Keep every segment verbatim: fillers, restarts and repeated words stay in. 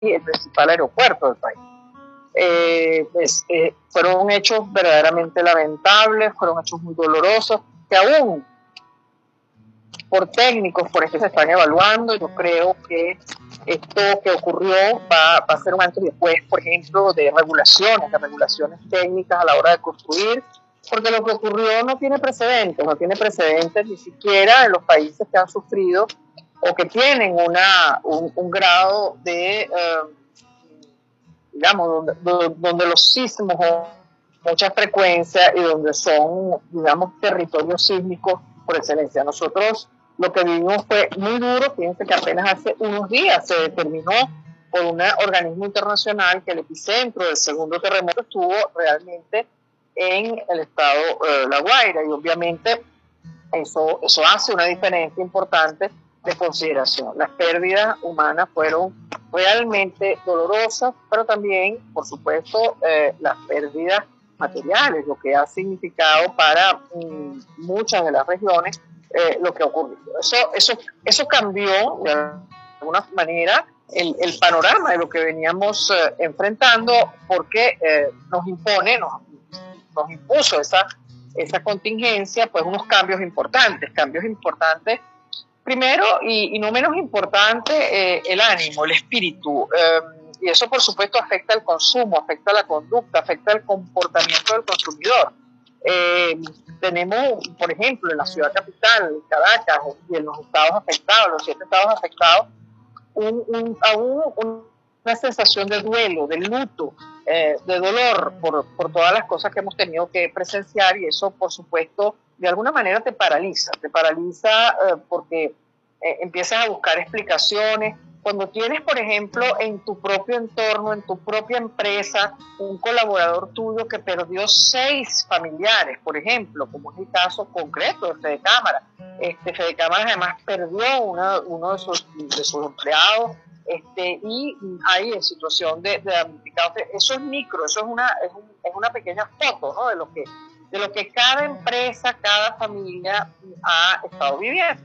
el principal aeropuerto del país. Eh, pues, eh, fueron hechos verdaderamente lamentables, fueron hechos muy dolorosos, que aún por técnicos, por eso se están evaluando. Yo creo que esto que ocurrió va, va a ser un antes y después, por ejemplo, de regulaciones, de regulaciones técnicas a la hora de construir, porque lo que ocurrió no tiene precedentes, no tiene precedentes ni siquiera en los países que han sufrido o que tienen una, un, un grado de, eh, digamos, donde, donde los sismos con mucha frecuencia y donde son, digamos, territorios sísmicos por excelencia. Nosotros lo que vivimos fue muy duro. Fíjense que apenas hace unos días se determinó por un organismo internacional que el epicentro del segundo terremoto estuvo realmente en el estado de eh, La Guaira, y obviamente eso, eso hace una diferencia importante de consideración. Las pérdidas humanas fueron realmente dolorosas, pero también, por supuesto, eh, las pérdidas materiales, lo que ha significado para mm, muchas de las regiones eh, lo que ha ocurrido. Eso, eso, eso cambió de alguna manera el, el panorama de lo que veníamos eh, enfrentando, porque eh, nos impone, nos, nos impuso esa, esa contingencia, pues unos cambios importantes, cambios importantes. Primero, y, y no menos importante, eh, el ánimo, el espíritu. Eh, y eso, por supuesto, afecta el consumo, afecta la conducta, afecta el comportamiento del consumidor. Eh, tenemos, por ejemplo, en la ciudad capital, Caracas, y en los estados afectados, los siete estados afectados, un, un, aún una sensación de duelo, de luto, eh, de dolor por, por todas las cosas que hemos tenido que presenciar, y eso, por supuesto, de alguna manera te paraliza, te paraliza eh, porque eh, empiezas a buscar explicaciones. Cuando tienes, por ejemplo, en tu propio entorno, en tu propia empresa, un colaborador tuyo que perdió seis familiares, por ejemplo, como es el caso concreto de Fede Cámara. Este, Fede Cámara además perdió una, uno de sus, de sus empleados, este, y ahí en situación de, de damnificados. Eso es micro, eso es una, es, un, es una pequeña foto, ¿no?, de lo que de lo que cada empresa, cada familia ha estado viviendo.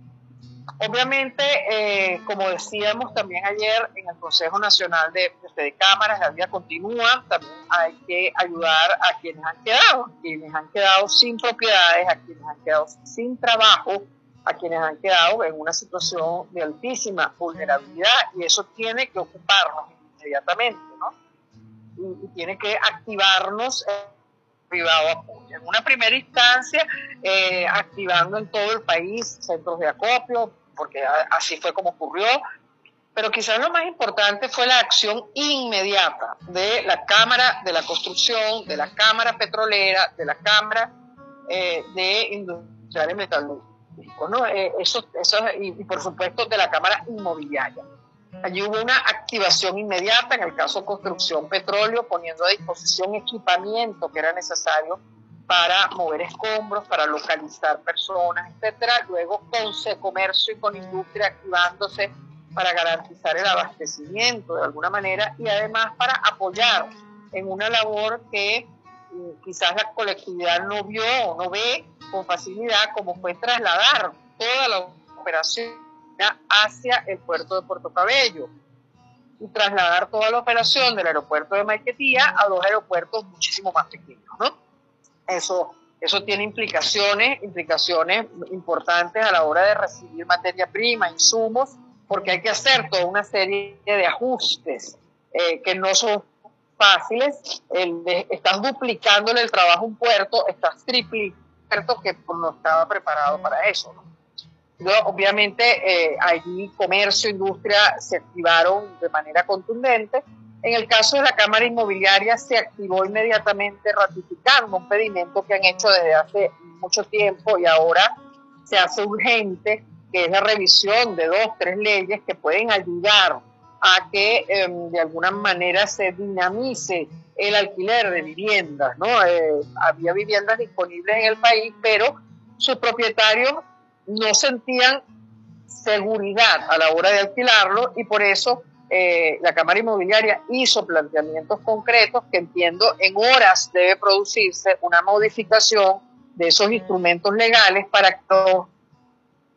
Obviamente, eh, como decíamos también ayer en el Consejo Nacional de, de Cámaras, la vida continúa. También hay que ayudar a quienes han quedado, a quienes han quedado sin propiedades, a quienes han quedado sin trabajo, a quienes han quedado en una situación de altísima vulnerabilidad, y eso tiene que ocuparnos inmediatamente, ¿no? Y, y tiene que activarnos privado apoyo. En una primera instancia, eh, activando en todo el país centros de acopio, porque así fue como ocurrió, pero quizás lo más importante fue la acción inmediata de la Cámara de la Construcción, de la Cámara Petrolera, de la Cámara eh, de Industriales Metalúrgicos, ¿no? Eh, eso, eso, y, y por supuesto de la Cámara Inmobiliaria. Allí hubo una activación inmediata, en el caso Construcción Petróleo, poniendo a disposición equipamiento que era necesario para mover escombros, para localizar personas, etcétera. Luego con Comercio y con Industria activándose para garantizar el abastecimiento de alguna manera, y además para apoyar en una labor que quizás la colectividad no vio o no ve con facilidad, como fue trasladar toda la operación hacia el puerto de Puerto Cabello y trasladar toda la operación del aeropuerto de Maiquetía a dos aeropuertos muchísimo más pequeños, ¿no? Eso, eso tiene implicaciones, implicaciones importantes a la hora de recibir materia prima, insumos, porque hay que hacer toda una serie de ajustes eh, que no son fáciles. El de, estás duplicándole el trabajo a un puerto, estás triplicando un puerto que no estaba preparado para eso, ¿no? Obviamente, eh, allí comercio, industria se activaron de manera contundente. En el caso de la Cámara Inmobiliaria se activó inmediatamente, ratificando un pedimento que han hecho desde hace mucho tiempo y ahora se hace urgente, que es la revisión de dos, tres leyes que pueden ayudar a que eh, de alguna manera se dinamice el alquiler de viviendas, ¿no? Eh, había viviendas disponibles en el país, pero sus propietarios no sentían seguridad a la hora de alquilarlo, y por eso eh, la Cámara Inmobiliaria hizo planteamientos concretos que entiendo en horas debe producirse una modificación de esos instrumentos legales para que los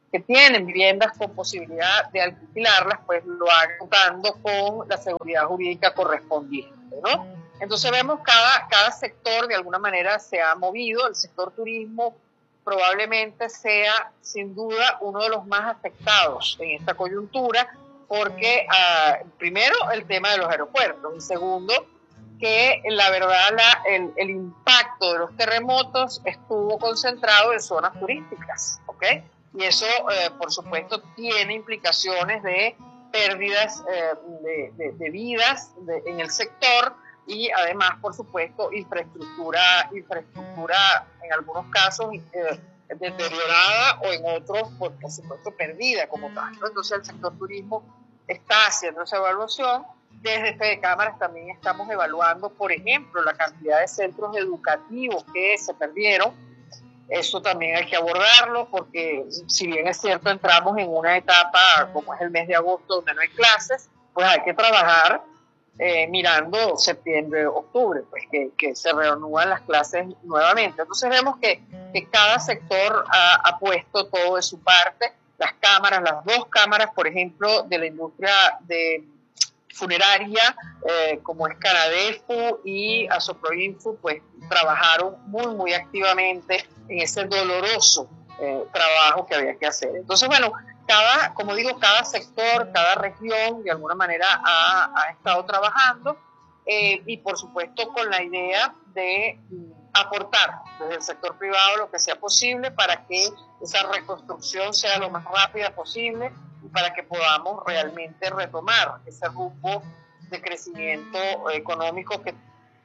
que tienen viviendas con posibilidad de alquilarlas, pues lo hagan contando con la seguridad jurídica correspondiente, ¿no? Entonces vemos cada, cada sector de alguna manera se ha movido. El sector turismo probablemente sea sin duda uno de los más afectados en esta coyuntura, porque uh, primero el tema de los aeropuertos, y segundo que la verdad la, el, el impacto de los terremotos estuvo concentrado en zonas turísticas, ¿ok? Y eso eh, por supuesto tiene implicaciones de pérdidas eh, de, de, de vidas de, en el sector, y además por supuesto infraestructura, infraestructura en algunos casos eh, deteriorada, o en otros por, por supuesto perdida como tal, ¿no? Entonces el sector turismo está haciendo esa evaluación. Desde Fedecámaras también estamos evaluando, por ejemplo, la cantidad de centros educativos que se perdieron. Eso también hay que abordarlo, porque si bien es cierto entramos en una etapa como es el mes de agosto donde no hay clases, pues hay que trabajar eh, mirando septiembre, octubre, pues que, que se reanudan las clases nuevamente. Entonces vemos que, que cada sector ha, ha puesto todo de su parte. Las cámaras, las dos cámaras, por ejemplo, de la industria de funeraria, eh, como es Canadefu y Asoproinfu, pues trabajaron muy, muy activamente en ese doloroso eh, trabajo que había que hacer. Entonces, bueno, cada, como digo, cada sector, cada región, de alguna manera ha, ha estado trabajando, eh, y por supuesto con la idea de mm, aportar desde el sector privado lo que sea posible para que esa reconstrucción sea lo más rápida posible, y para que podamos realmente retomar ese rumbo de crecimiento económico que...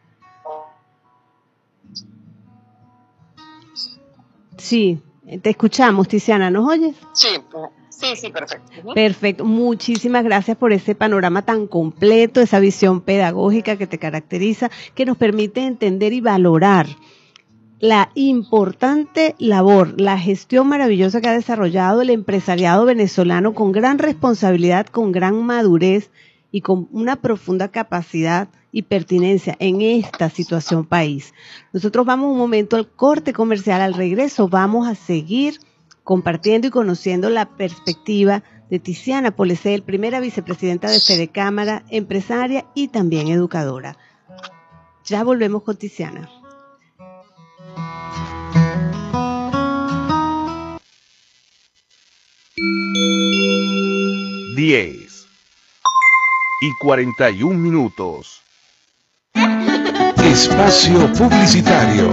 Sí, te escuchamos, Tiziana, ¿nos oyes? Sí, sí, sí, perfecto. Uh-huh. Perfecto, muchísimas gracias por ese panorama tan completo, esa visión pedagógica que te caracteriza, que nos permite entender y valorar la importante labor, la gestión maravillosa que ha desarrollado el empresariado venezolano con gran responsabilidad, con gran madurez y con una profunda capacidad y pertinencia en esta situación país. Nosotros vamos un momento al corte comercial. Al regreso vamos a seguir compartiendo y conociendo la perspectiva de Tiziana Polecel, primera vicepresidenta de Fedecámara, empresaria y también educadora. Ya volvemos con Tiziana. diez y cuarenta y un minutos. Espacio publicitario.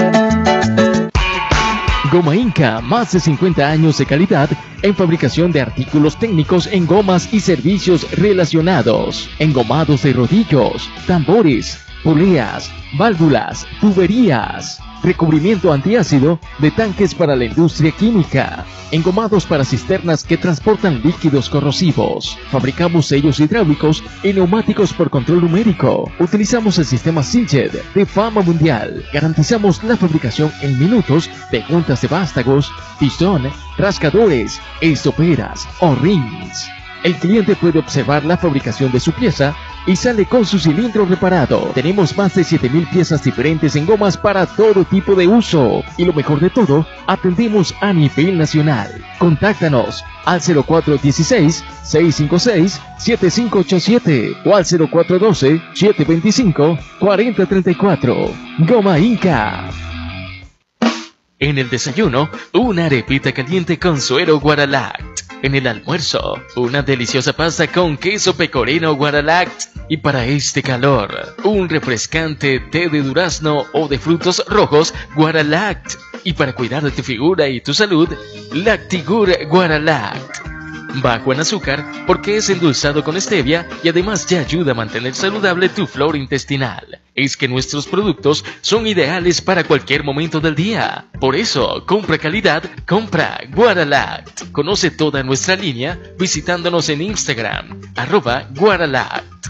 Goma Inca, más de cincuenta años de calidad en fabricación de artículos técnicos en gomas y servicios relacionados, engomados de rodillos, tambores, poleas, válvulas, tuberías, recubrimiento antiácido de tanques para la industria química, engomados para cisternas que transportan líquidos corrosivos. Fabricamos sellos hidráulicos y neumáticos por control numérico. Utilizamos el sistema Siljet de fama mundial. Garantizamos la fabricación en minutos de juntas de vástagos, pistón, rascadores, estoperas o rings. El cliente puede observar la fabricación de su pieza y sale con su cilindro reparado. Tenemos más de siete mil piezas diferentes en gomas para todo tipo de uso. Y lo mejor de todo, atendemos a nivel nacional. Contáctanos al cero cuatro uno seis, seis cinco seis, siete cinco ocho siete o al cero cuatro uno dos, siete dos cinco, cuatro cero tres cuatro. Goma Inca. En el desayuno, una arepita caliente con suero Guaralact. En el almuerzo, una deliciosa pasta con queso pecorino Guaralact. Y para este calor, un refrescante té de durazno o de frutos rojos Guaralact. Y para cuidar de tu figura y tu salud, Lactigur Guaralact. Bajo en azúcar porque es endulzado con stevia y además te ayuda a mantener saludable tu flora intestinal. Es que nuestros productos son ideales para cualquier momento del día. Por eso, compra calidad, compra Guaralact. Conoce toda nuestra línea visitándonos en Instagram, arroba Guaralact.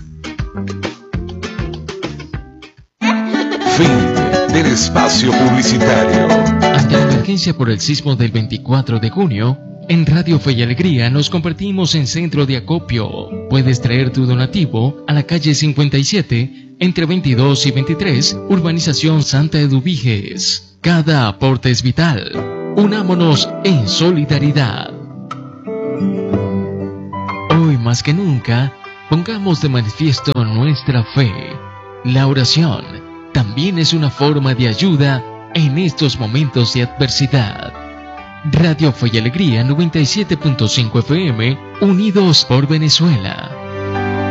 Fin del espacio publicitario. Ante la emergencia por el sismo del veinticuatro de junio, en Radio Fe y Alegría nos convertimos en centro de acopio. Puedes traer tu donativo a la calle cincuenta y siete, entre veintidós y veintitrés, Urbanización Santa Eduviges. Cada aporte es vital. Unámonos en solidaridad. más que nunca, pongamos de manifiesto nuestra fe. La oración también es una forma de ayuda en estos momentos de adversidad. Radio Fe y Alegría noventa y siete punto cinco F M, unidos por Venezuela.